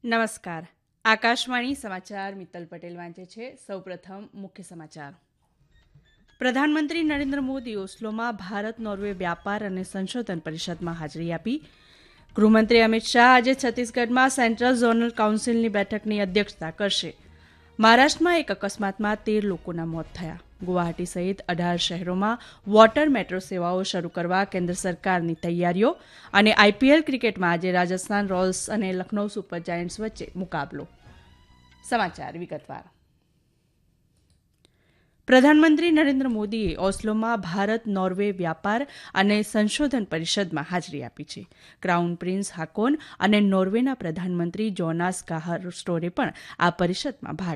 નમસ્કાર. આકાશવાણી સમાચાર મિત્તલ પટેલ વાંચે છે. સૌપ્રથમ મુખ્ય સમાચાર. પ્રધાનમંત્રી નરેન્દ્ર મોદી ઓસ્લોમાં ભારત નોર્વે વ્યાપાર અને સંશોધન પરિષદમાં હાજરી આપી. ગૃહમંત્રી અમિત શાહ આજે છત્તીસગઢમાં સેન્ટ્રલ ઝોનલ કાઉન્સિલની બેઠકની અધ્યક્ષતા કરશે. મહારાષ્ટ્રમાં એક અકસ્માતમાં 13 લોકોના મોત થયા. ગુવાહાટી સહિત 18 શહેરોમાં વોટર મેટ્રો સેવાઓ શરૂ કરવા કેન્દ્ર સરકારની તૈયારીઓ. અને આઈપીએલ ક્રિકેટમાં આજે રાજસ્થાન રોયલ્સ અને લખનૌ સુપર જાયન્ટ્સ વચ્ચે મુકાબલો. સમાચાર વિગતવાર. પ્રધાનમંત્રી નરેન્દ્ર મોદીએ ઓસ્લોમાં ભારત નોર્વે વ્યાપાર અને સંશોધન પરિષદમાં હાજરી આપી છે. ક્રાઉન પ્રિન્સ હાકોન અને નોર્વેના પ્રધાનમંત્રી જોનાસ ગાહર સ્ટોરે પણ આ પરિષદમાં ભાગ